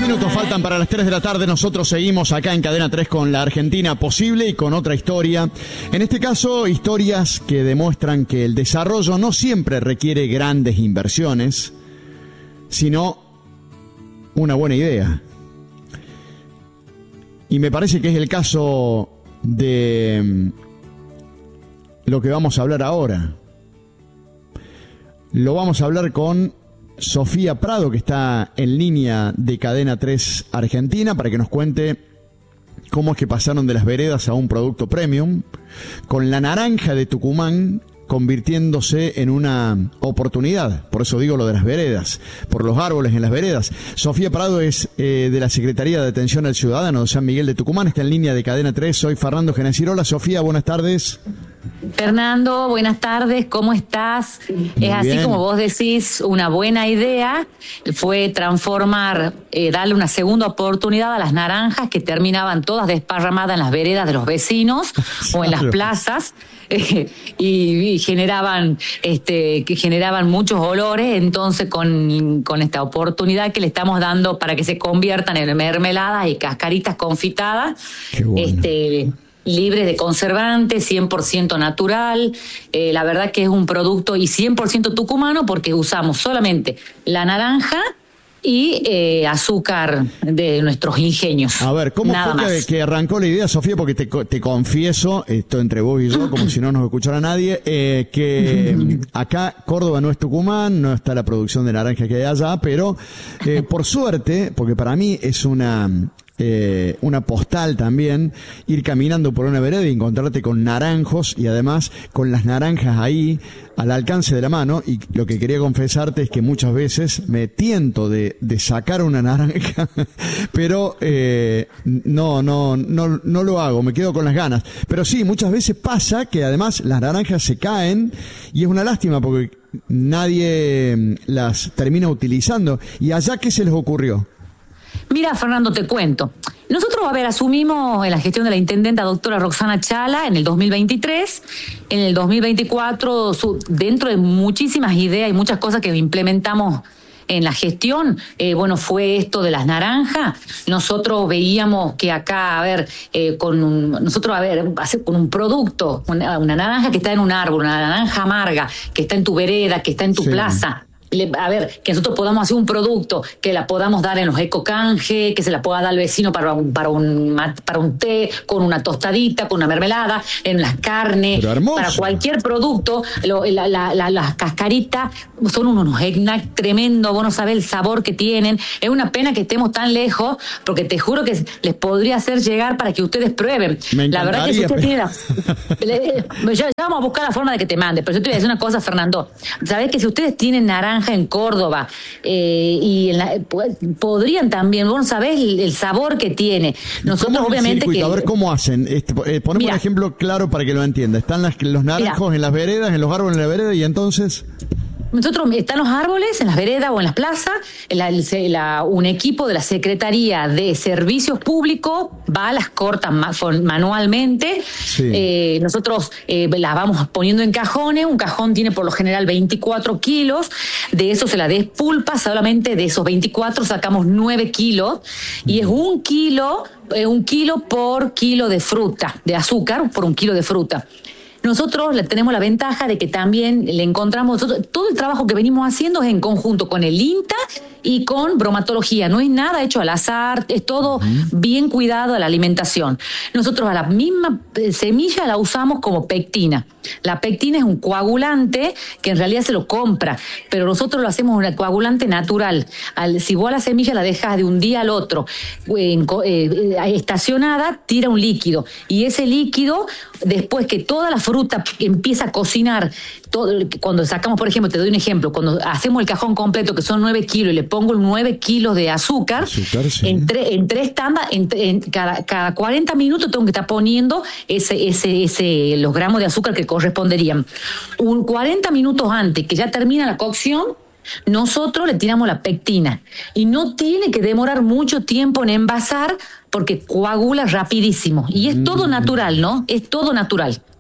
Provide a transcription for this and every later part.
minutos faltan para las 3 de la tarde. Nosotros seguimos acá en Cadena 3 con La Argentina Posible y con otra historia. En este caso, historias que demuestran que el desarrollo no siempre requiere grandes inversiones, sino una buena idea. Y me parece que es el caso de lo que vamos a hablar ahora. Lo vamos a hablar con Sofía Prado, que está en línea de Cadena 3 Argentina, para que nos cuente cómo es que pasaron de las veredas a un producto premium, con la naranja de Tucumán convirtiéndose en una oportunidad. Por eso digo lo de las veredas, por los árboles en las veredas. Sofía Prado es de la Secretaría de Atención al Ciudadano de San Miguel de Tucumán, está en línea de Cadena 3. Soy Fernando Genezirola. Sofía, buenas tardes. Fernando, buenas tardes, ¿cómo estás? Es así bien. Como vos decís, una buena idea fue transformar, darle una segunda oportunidad a las naranjas que terminaban todas desparramadas en las veredas de los vecinos o en las plazas. Y generaban muchos olores. Entonces con esta oportunidad que le estamos dando para que se conviertan en mermeladas y cascaritas confitadas, Qué bueno. Libres de conservantes, 100% natural. La verdad que es un producto y 100% tucumano, porque usamos solamente la naranja y azúcar de nuestros ingenios. A ver, ¿cómo Nada fue más. que arrancó la idea, Sofía? Porque te confieso, esto entre vos y yo, como si no nos escuchara nadie, que acá Córdoba no es Tucumán, no está la producción de naranja que hay allá, pero por suerte, porque para mí es una postal también, ir caminando por una vereda y encontrarte con naranjos, y además con las naranjas ahí al alcance de la mano. Y lo que quería confesarte es que muchas veces me tiento de sacar una naranja, pero no lo hago, me quedo con las ganas. Pero sí, muchas veces pasa que además las naranjas se caen y es una lástima porque nadie las termina utilizando. ¿Y allá qué se les ocurrió? Mira, Fernando, te cuento. Nosotros, asumimos en la gestión de la intendenta doctora Roxana Chala en el 2023. En el 2024, dentro de muchísimas ideas y muchas cosas que implementamos en la gestión, fue esto de las naranjas. Nosotros veíamos que acá, con un producto, una naranja que está en un árbol, una naranja amarga, que está en tu vereda, que está en tu plaza. Que nosotros podamos hacer un producto que la podamos dar en los ecocanje, que se la pueda dar al vecino para un té, con una tostadita, con una mermelada, en las carnes, para cualquier producto. Las cascaritas son unos snacks tremendos, vos no sabés el sabor que tienen. Es una pena que estemos tan lejos, porque te juro que les podría hacer llegar para que ustedes prueben. La verdad que si usted tiene ya vamos a buscar la forma de que te mande, pero yo te voy a decir una cosa, Fernando. Sabés que si ustedes tienen naranja en Córdoba, podrían también, vos sabés el sabor que tiene. Nosotros obviamente que... A ver, ¿cómo hacen? Ponemos un ejemplo claro para que lo entienda. Están los naranjos en las veredas, en los árboles en la vereda, y entonces... Nosotros están los árboles en las veredas o en las plazas, un equipo de la Secretaría de Servicios Públicos va, las corta manualmente. Sí. Nosotros las vamos poniendo en cajones. Un cajón tiene por lo general 24 kilos. De eso se la despulpa. Solamente de esos 24 sacamos 9 kilos. Y es un kilo por kilo de fruta, de azúcar por un kilo de fruta. Nosotros tenemos la ventaja de que también le encontramos, todo el trabajo que venimos haciendo es en conjunto con el INTA y con bromatología. No es nada hecho al azar, es todo bien cuidado a la alimentación. Nosotros a la misma semilla la usamos como pectina. La pectina es un coagulante que en realidad se lo compra, pero nosotros lo hacemos un coagulante natural. Si vos a la semilla la dejas de un día al otro estacionada, tira un líquido. Y ese líquido, después que toda la fruta empieza a cocinar, cuando sacamos, por ejemplo, te doy un ejemplo, cuando hacemos el cajón completo, que son 9 kilos, y le pongo 9 kilos de azúcar, sí. en tres tandas, cada 40 minutos tengo que estar poniendo los gramos de azúcar que corresponderían. 40 minutos antes que ya termina la cocción, nosotros le tiramos la pectina. Y no tiene que demorar mucho tiempo en envasar, porque coagula rapidísimo. Y es todo natural, ¿no? Es todo natural.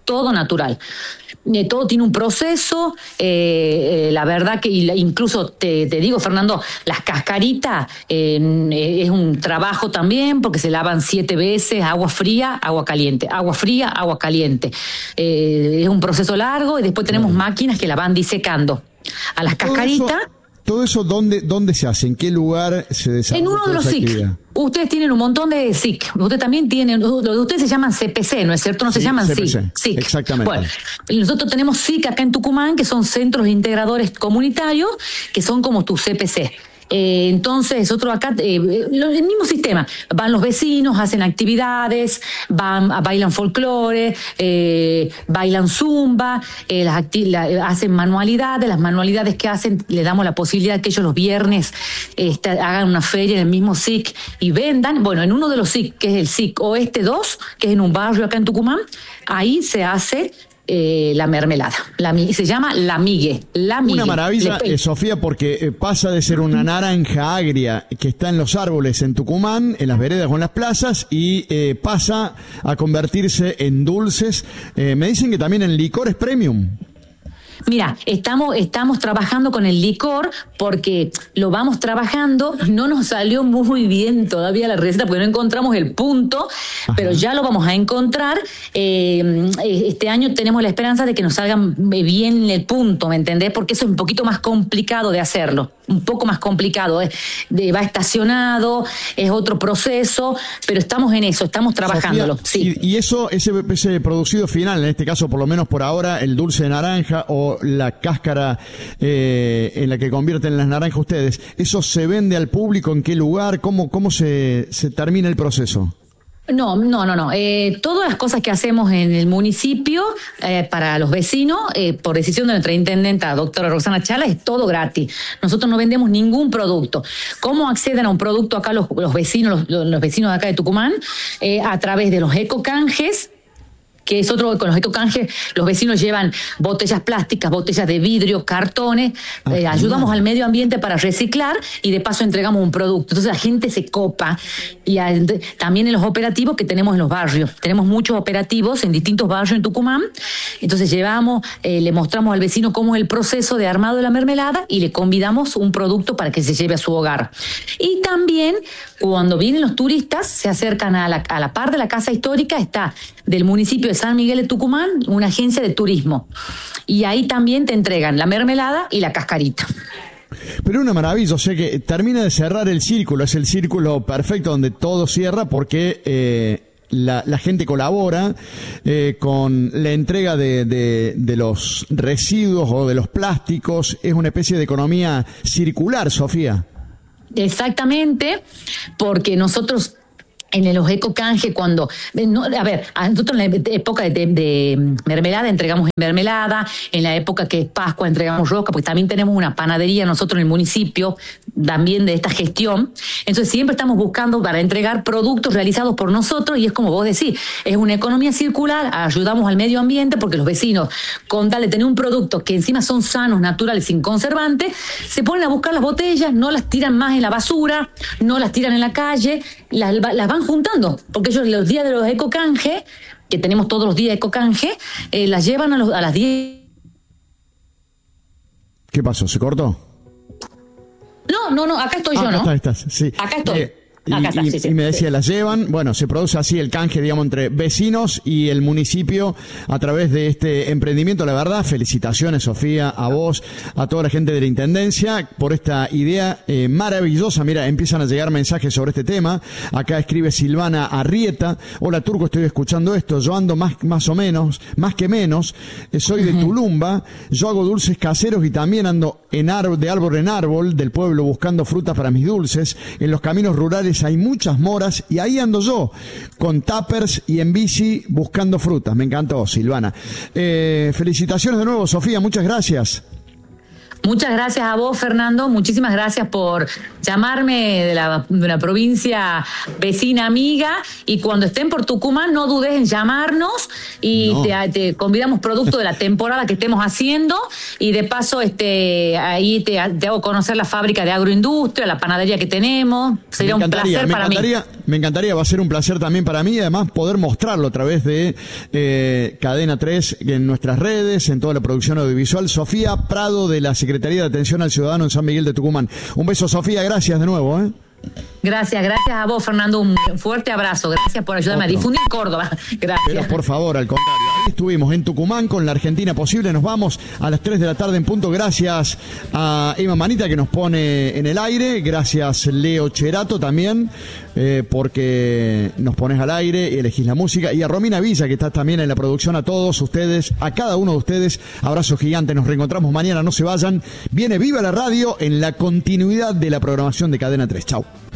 todo natural. Todo tiene un proceso, la verdad que incluso te digo, Fernando, las cascaritas es un trabajo también porque se lavan 7 veces, agua fría, agua caliente, agua fría, agua caliente. Es un proceso largo y después tenemos máquinas que la van disecando. A las cascaritas... ¿Todo eso dónde se hace? ¿En qué lugar se desarrolla? En uno de los SIC. Ustedes tienen un montón de SIC. Ustedes también tienen, ustedes se llaman CPC, ¿no es cierto? No se llaman CPC. SIC. Exactamente. Bueno, nosotros tenemos SIC acá en Tucumán, que son centros integradores comunitarios, que son como tu CPC. Entonces, nosotros acá, el mismo sistema, van los vecinos, hacen actividades, bailan folclore, bailan zumba, hacen manualidades, las manualidades que hacen, le damos la posibilidad que ellos los viernes hagan una feria en el mismo SIC y vendan. Bueno, en uno de los SIC, que es el SIC Oeste 2, que es en un barrio acá en Tucumán, ahí se hace la mermelada. Se llama la migue. Una maravilla, Sofía, porque pasa de ser una naranja agria que está en los árboles en Tucumán, en las veredas o en las plazas, y pasa a convertirse en dulces. Me dicen que también en licores premium. Mira, estamos trabajando con el licor porque lo vamos trabajando, no nos salió muy bien todavía la receta porque no encontramos el punto, pero ya lo vamos a encontrar. Este año tenemos la esperanza de que nos salga bien el punto, ¿me entendés? Porque eso es un poquito más complicado de hacerlo, un poco más complicado, va estacionado, es otro proceso, pero estamos en eso, estamos trabajándolo. Sofía, sí. Y ese producido final, en este caso por lo menos por ahora, el dulce de naranja o la cáscara en la que convierten las naranjas ustedes, ¿eso se vende al público? ¿En qué lugar? ¿Cómo se termina el proceso? No. Todas las cosas que hacemos en el municipio para los vecinos, por decisión de nuestra intendenta, doctora Roxana Chala, es todo gratis. Nosotros no vendemos ningún producto. ¿Cómo acceden a un producto acá los vecinos, los vecinos de acá de Tucumán? A través de los ecocanjes, que es otro, con los ecocanjes, los vecinos llevan botellas plásticas, botellas de vidrio, cartones, ayudamos al medio ambiente para reciclar y de paso entregamos un producto. Entonces la gente se copa y también en los operativos que tenemos en los barrios. Tenemos muchos operativos en distintos barrios en Tucumán, entonces llevamos, le mostramos al vecino cómo es el proceso de armado de la mermelada y le convidamos un producto para que se lleve a su hogar. Y también cuando vienen los turistas se acercan a la par de la casa histórica, está del municipio de San Miguel de Tucumán, una agencia de turismo. Y ahí también te entregan la mermelada y la cascarita. Pero una maravilla, o sea que termina de cerrar el círculo, es el círculo perfecto donde todo cierra porque la gente colabora con la entrega de los residuos o de los plásticos, es una especie de economía circular, Sofía. Exactamente, porque nosotros en los ecocanjes nosotros en la época de mermelada entregamos mermelada, en la época que es Pascua entregamos rosca, porque también tenemos una panadería nosotros en el municipio, también de esta gestión, entonces siempre estamos buscando para entregar productos realizados por nosotros y es como vos decís, es una economía circular, ayudamos al medio ambiente porque los vecinos, con tal de tener un producto que encima son sanos, naturales, sin conservantes, se ponen a buscar las botellas, no las tiran más en la basura, no las tiran en la calle, las van juntando, porque ellos los días de los ecocanje, que tenemos todos los días ecocanje, las llevan a las 10. ¿Qué pasó? ¿Se cortó? No, acá estoy yo, ¿no? Acá estás, sí. Acá estoy. Y me decía, las llevan, bueno, se produce así el canje, digamos, entre vecinos y el municipio a través de este emprendimiento. La verdad, felicitaciones, Sofía, a vos, a toda la gente de la Intendencia por esta idea maravillosa. Mira, empiezan a llegar mensajes sobre este tema. Acá escribe Silvana Arrieta: hola Turco, estoy escuchando esto, yo ando más o menos, más que menos, soy de Tulumba, yo hago dulces caseros y también ando de árbol en árbol del pueblo buscando frutas para mis dulces. En los caminos rurales hay muchas moras y ahí ando yo con tuppers y en bici buscando frutas. Me encantó, Silvana. Felicitaciones de nuevo, Sofía, muchas gracias. Muchas gracias a vos, Fernando. Muchísimas gracias por llamarme de la provincia vecina amiga. Y cuando estén por Tucumán, no dudes en llamarnos y te convidamos producto de la temporada que estemos haciendo. Y de paso, ahí te hago conocer la fábrica de agroindustria, la panadería que tenemos. Sería un placer para mí. Me encantaría, va a ser un placer también para mí, además poder mostrarlo a través de Cadena 3 en nuestras redes, en toda la producción audiovisual. Sofía Prado, de la Secretaría de Atención al Ciudadano en San Miguel de Tucumán. Un beso, Sofía, gracias de nuevo. Gracias a vos, Fernando, un fuerte abrazo, gracias por ayudarme a difundir Córdoba, gracias. Pero por favor, al contrario, ahí estuvimos en Tucumán con la Argentina Posible, nos vamos a las 3 de la tarde en punto, gracias a Emma Manita que nos pone en el aire, gracias Leo Cherato también, porque nos pones al aire y elegís la música, y a Romina Villa que está también en la producción, a todos ustedes, a cada uno de ustedes, abrazo gigante, nos reencontramos mañana, no se vayan, viene Viva la Radio en la continuidad de la programación de Cadena 3, chau.